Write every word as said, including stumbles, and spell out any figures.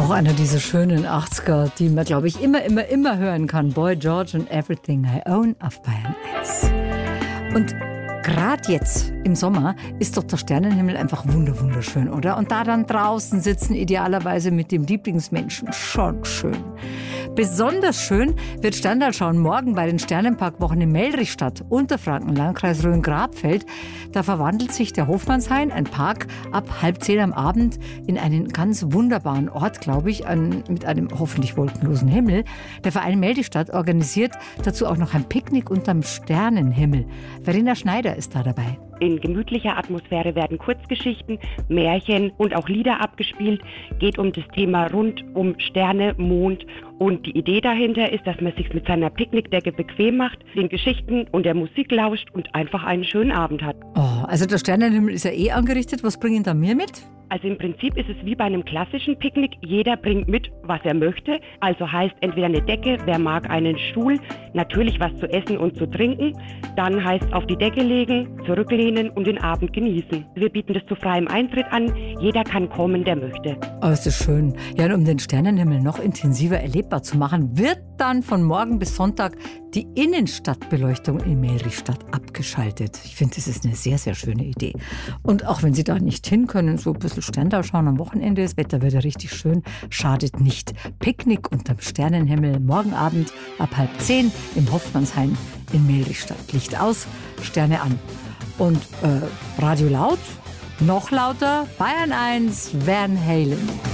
Auch einer dieser schönen achtziger, die man, glaube ich, immer, immer, immer hören kann. Boy George and Everything I Own auf Bayern eins. Und gerade jetzt im Sommer ist doch der Sternenhimmel einfach wunderschön, oder? Und da dann draußen sitzen, idealerweise mit dem Lieblingsmenschen, schon schön. Besonders schön wird Sterndalschauen morgen bei den Sternenparkwochen in Melrichstadt, Unterfranken, Landkreis Rhön-Grabfeld. Da verwandelt sich der Hofmannshain, ein Park, ab halb zehn am Abend in einen ganz wunderbaren Ort, glaube ich, an, mit einem hoffentlich wolkenlosen Himmel. Der Verein Melrichstadt organisiert dazu auch noch ein Picknick unterm Sternenhimmel. Verena Schneider ist da dabei. In gemütlicher Atmosphäre werden Kurzgeschichten, Märchen und auch Lieder abgespielt. Geht um das Thema rund um Sterne, Mond. Und die Idee dahinter ist, dass man sich mit seiner Picknickdecke bequem macht, den Geschichten und der Musik lauscht und einfach einen schönen Abend hat. Oh, also der Sternenhimmel ist ja eh angerichtet. Was bringen da mir mit? Also im Prinzip ist es wie bei einem klassischen Picknick. Jeder bringt mit, was er möchte. Also heißt entweder eine Decke, wer mag einen Stuhl, natürlich was zu essen und zu trinken. Dann heißt auf die Decke legen, zurücklehnen und den Abend genießen. Wir bieten das zu freiem Eintritt an. Jeder kann kommen, der möchte. Oh, ist das schön. Ja, und um den Sternenhimmel noch intensiver erlebbar zu machen, wird dann von morgen bis Sonntag die Innenstadtbeleuchtung in Melrichstadt abgeschaltet. Ich finde, das ist eine sehr, sehr schöne Idee. Und auch wenn Sie da nicht hin können, so ein bisschen Sterndal schauen am Wochenende, das Wetter wird ja richtig schön, schadet nicht. Picknick unterm Sternenhimmel, morgen Abend ab halb zehn im Hoffmannshain in Melrichstadt. Licht aus, Sterne an. Und äh, Radio laut, noch lauter, Bayern eins, Van Halen.